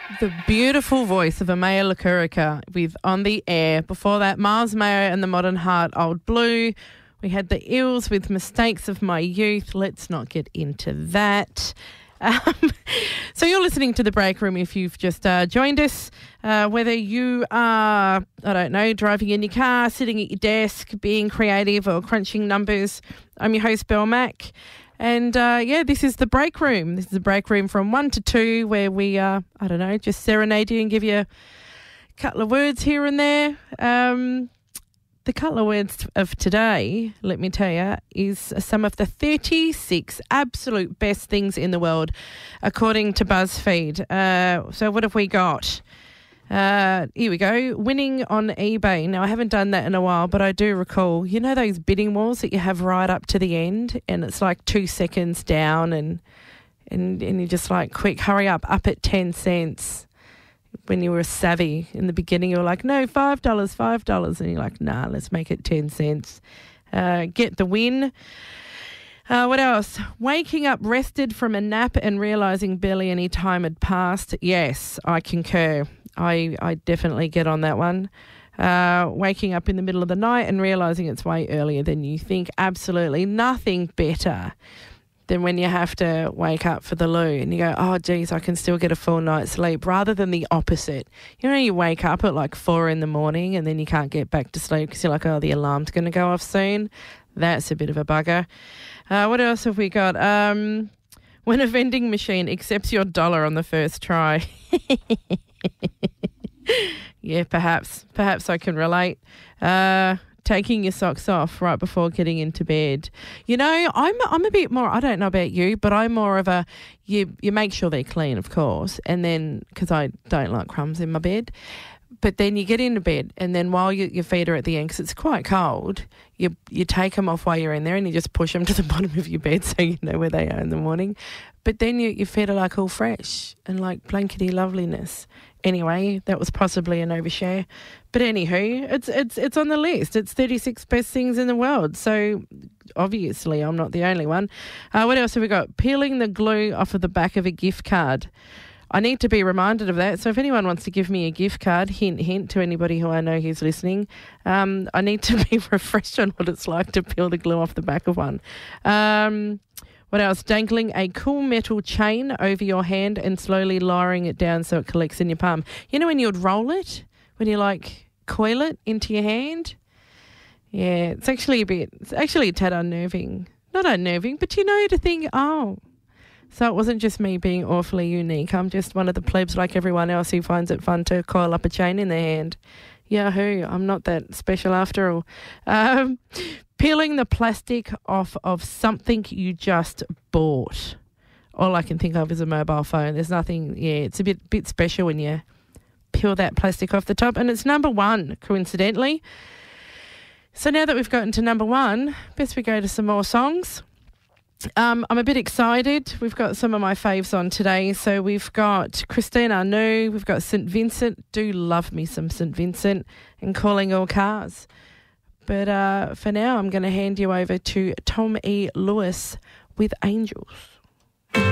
The beautiful voice of Amaya Lakurica with On the Air. Before that, Mars Mayo and the Modern Heart, Old Blue. We had the Eels with Mistakes of My Youth. Let's not get into that. So you're listening to The Break Room if you've just joined us. Whether you are, I don't know, driving in your car, sitting at your desk, being creative or crunching numbers. I'm your host, Belle Mac. And, this is The Break Room. This is The Break Room from 1 to 2 where we, just serenade you and give you a couple of words here and there. The couple of words of today, let me tell you, is some of the 36 absolute best things in the world, according to BuzzFeed. So what have we got? Here we go. Winning on eBay. Now, I haven't done that in a while, but I do recall, you know those bidding walls that you have right up to the end and it's like 2 seconds down and you're just like, quick, hurry up at 10 cents. When you were savvy in the beginning, you were like, no, $5. And you're like, nah, let's make it 10 cents. Get the win. What else? Waking up rested from a nap and realising barely any time had passed. Yes, I concur. I definitely get on that one. Waking up in the middle of the night and realising it's way earlier than you think. Absolutely nothing better than when you have to wake up for the loo and you go, oh, geez, I can still get a full night's sleep, rather than the opposite. You know, you wake up at like 4 a.m. and then you can't get back to sleep because you're like, oh, the alarm's going to go off soon. That's a bit of a bugger. What else have we got? When a vending machine accepts your dollar on the first try. Yeah, perhaps I can relate. Taking your socks off right before getting into bed. You know, I'm a bit more, I don't know about you, but I'm more of a, you make sure they're clean, of course, and then, because I don't like crumbs in my bed, but then you get into bed and then while your feet are at the end, because it's quite cold, you take them off while you're in there and you just push them to the bottom of your bed so you know where they are in the morning. But then your feet are like all fresh and like blankety loveliness. Anyway, that was possibly an overshare. But anywho, it's on the list. It's 36 best things in the world. So obviously I'm not the only one. What else have we got? Peeling the glue off of the back of a gift card. I need to be reminded of that. So if anyone wants to give me a gift card, hint to anybody who I know who's listening, I need to be refreshed on what it's like to peel the glue off the back of one. What else? Dangling a cool metal chain over your hand and slowly lowering it down so it collects in your palm. You know when you would roll it? When you like coil it into your hand? Yeah, it's actually a tad unnerving. Not unnerving, but you know, to think, oh, so it wasn't just me being awfully unique. I'm just one of the plebs like everyone else who finds it fun to coil up a chain in their hand. Yahoo, I'm not that special after all. Peeling the plastic off of something you just bought. All I can think of is a mobile phone. There's nothing, it's a bit special when you peel that plastic off the top. And it's number 1, coincidentally. So now that we've gotten to number 1, best we go to some more songs. I'm a bit excited. We've got some of my faves on today. So we've got Christine Arnoux, we've got St. Vincent. Do love me some St. Vincent, and Calling All Cars. But for now, I'm going to hand you over to Tom E. Lewis with Angels.